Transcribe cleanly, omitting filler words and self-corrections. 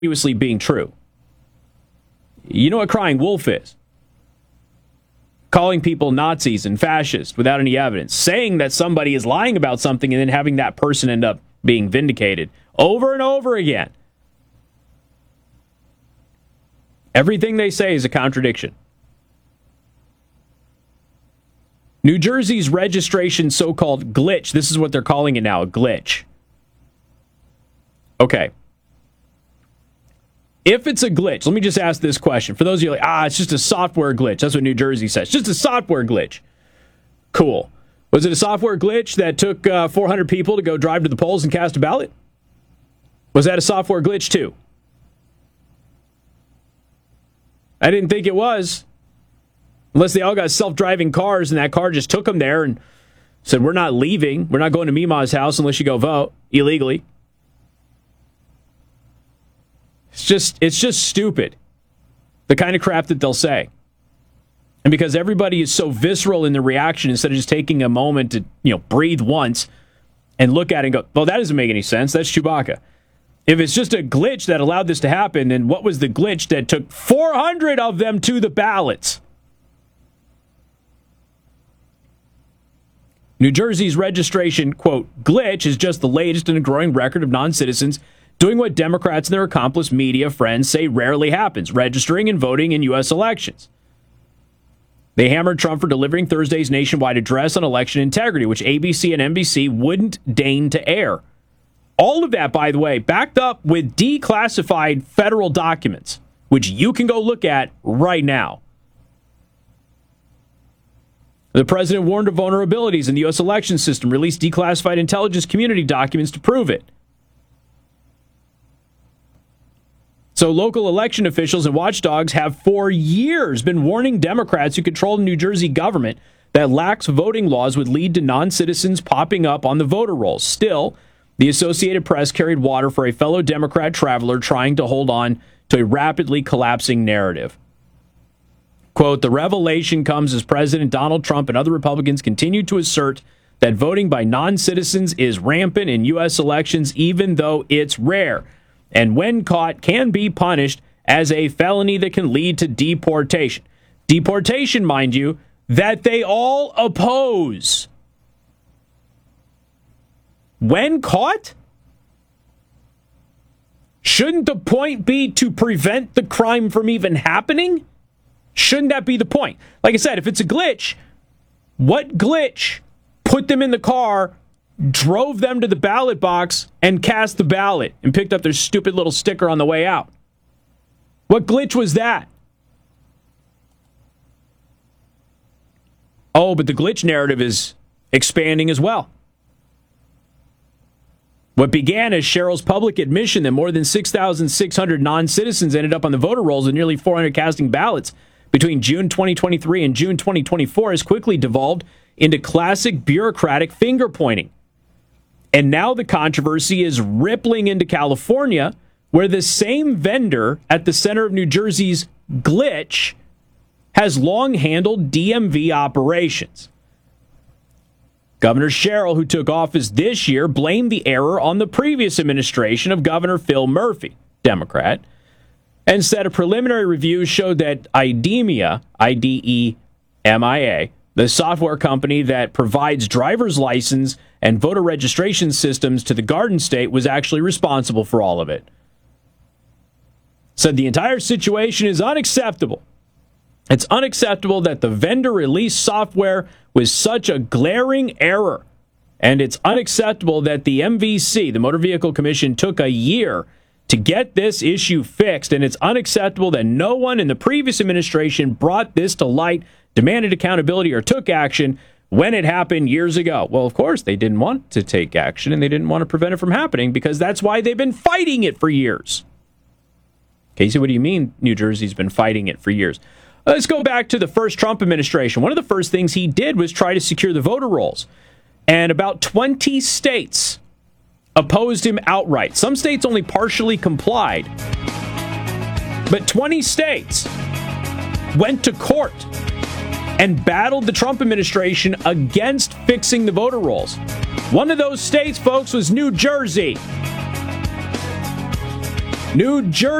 continuously being true. You know what crying wolf is? Calling people Nazis and fascists without any evidence, saying that somebody is lying about something and then having that person end up being vindicated over and over again. Everything they say is a contradiction. New Jersey's registration so-called glitch, this is what they're calling it now, a glitch. Okay. If it's a glitch, let me just ask this question. For those of you like, it's just a software glitch. That's what New Jersey says. Just a software glitch. Cool. Was it a software glitch that took 400 people to go drive to the polls and cast a ballot? Was that a software glitch too? I didn't think it was. Unless they all got self-driving cars and that car just took them there and said, we're not leaving. We're not going to Mima's house unless you go vote illegally. It's just stupid. The kind of crap that they'll say. And because everybody is so visceral in the reaction, instead of just taking a moment to, breathe once and look at it and go, well, that doesn't make any sense. That's Chewbacca. If it's just a glitch that allowed this to happen, then what was the glitch that took 400 of them to the ballots? New Jersey's registration, quote, glitch is just the latest in a growing record of non-citizens doing what Democrats and their accomplice media friends say rarely happens, registering and voting in U.S. elections. They hammered Trump for delivering Thursday's nationwide address on election integrity, which ABC and NBC wouldn't deign to air. All of that, by the way, backed up with declassified federal documents, which you can go look at right now. The president warned of vulnerabilities in the U.S. election system, released declassified intelligence community documents to prove it. So local election officials and watchdogs have for years been warning Democrats who control the New Jersey government that lax voting laws would lead to non-citizens popping up on the voter rolls. Still, the Associated Press carried water for a fellow Democrat traveler trying to hold on to a rapidly collapsing narrative. Quote, the revelation comes as President Donald Trump and other Republicans continue to assert that voting by non-citizens is rampant in U.S. elections, even though it's rare, and when caught can be punished as a felony that can lead to deportation. Deportation, mind you, that they all oppose. When caught? Shouldn't the point be to prevent the crime from even happening? Shouldn't that be the point? Like I said, if it's a glitch, what glitch put them in the car, drove them to the ballot box, and cast the ballot and picked up their stupid little sticker on the way out? What glitch was that? Oh, but the glitch narrative is expanding as well. What began as Cheryl's public admission that more than 6,600 non-citizens ended up on the voter rolls and nearly 400 casting ballots between June 2023 and June 2024 has quickly devolved into classic bureaucratic finger-pointing. And now the controversy is rippling into California, where the same vendor at the center of New Jersey's glitch has long handled DMV operations. Governor Sherrill, who took office this year, blamed the error on the previous administration of Governor Phil Murphy, Democrat, and said a preliminary review showed that IDEMIA, I-D-E-M-I-A, the software company that provides driver's license and voter registration systems to the Garden State, was actually responsible for all of it. Said the entire situation is unacceptable. It's unacceptable that the vendor released software with such a glaring error. And it's unacceptable that the MVC, the Motor Vehicle Commission, took a year to get this issue fixed. And it's unacceptable that no one in the previous administration brought this to light, demanded accountability, or took action when it happened years ago. Well, of course, they didn't want to take action, and they didn't want to prevent it from happening, because that's why they've been fighting it for years. Casey, what do you mean New Jersey's been fighting it for years? Let's go back to the first Trump administration. One of the first things he did was try to secure the voter rolls. And about 20 states opposed him outright. Some states only partially complied. But 20 states went to court and battled the Trump administration against fixing the voter rolls. One of those states, folks, was New Jersey. New Jersey.